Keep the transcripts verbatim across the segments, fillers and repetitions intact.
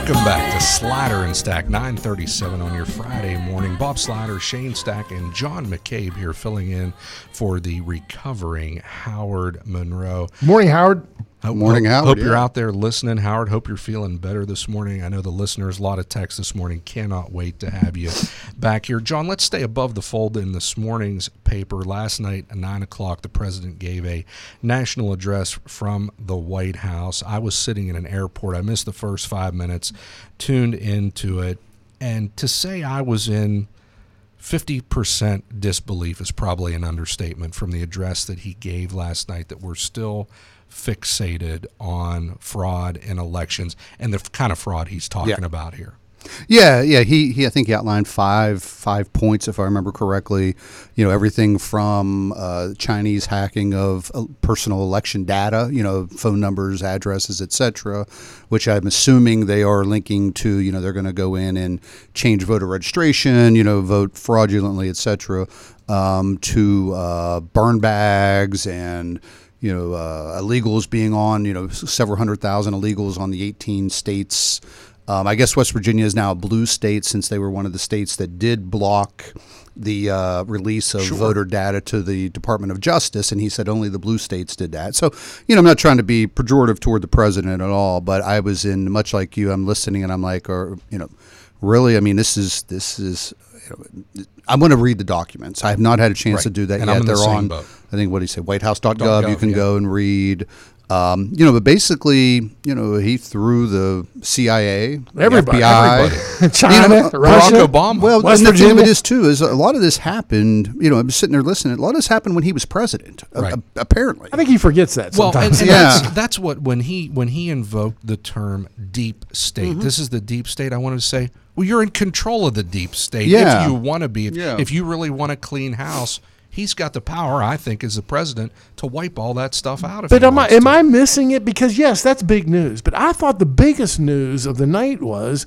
Welcome back to Slider and Stack, nine thirty-seven on your Friday morning. Bob Slider, Shane Stack, and John McCabe here filling in for the recovering Howard Monroe. Morning, Howard. Hope, Morning, hope, Howard. Hope yeah. you're out there listening, Howard. Hope you're feeling better this morning. I know the listeners, a lot of texts this morning. Cannot wait to have you back here. John, let's stay above the fold in this morning's paper. Last night at nine o'clock, the president gave a national address from the White House. I was sitting in an airport. I missed the first five minutes, tuned into it. And to say I was in fifty percent disbelief is probably an understatement from the address that he gave last night, that we're still fixated on fraud in elections and the kind of fraud he's talking Yeah. about here. Yeah, yeah. He, he, I think he outlined five five points, if I remember correctly. You know, everything from uh, Chinese hacking of uh, personal election data, you know, phone numbers, addresses, et cetera, which I'm assuming they are linking to. You know, they're going to go in and change voter registration, you know, vote fraudulently, et cetera, um, to uh, burn bags and, you know, uh, illegals being on, you know, several hundred thousand illegals on the eighteen states. Um, I guess West Virginia is now a blue state, since they were one of the states that did block the uh, release of Sure. voter data to the Department of Justice, and he said only the blue states did that. So, you know, I'm not trying to be pejorative toward the president at all, but I was in, much like you, I'm listening and I'm like, or, you know, really? I mean, this is, this is, you know, I'm going to read the documents. I have not had a chance Right. to do that And yet. I'm in the They're same on, boat. I think, what do you say, whitehouse dot Gov, gov. You can yeah. go and read. Um, you know, but basically, you know, he threw the C I A, Everybody. the F B I, Everybody. China, You know, Russia. Barack Obama. Well, West and the thing of Virginia. it is too is a lot of this happened. You know, I'm sitting there listening. A lot of this happened when he was president. uh, Right. uh, apparently, I think he forgets that Well, and, sometimes. and Yeah. that's, that's what, when he when he invoked the term deep state, Mm-hmm. this is the deep state, I wanted to say, well, you're in control of the deep state Yeah. if you want to be. If, Yeah. if you really want a clean house, he's got the power, I think, as the president, to wipe all that stuff out. If But he am I wants am to. I missing it? Because yes, that's big news. But I thought the biggest news of the night was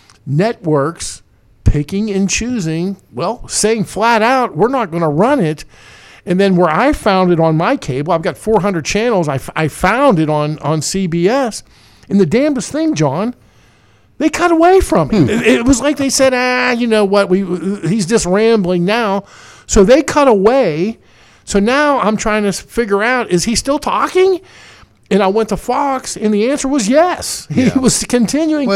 networks picking and choosing. Well, saying flat out, we're not going to run it. And then where I found it on my cable, I've got four hundred channels. I, f- I found it on on C B S. And the damnedest thing, John, they cut away from it. It, it was like they said, ah, you know what? We he's just rambling now. So they cut away. So now I'm trying to figure out, is he still talking? And I went to Fox, and the answer was yes. He Yeah. was continuing.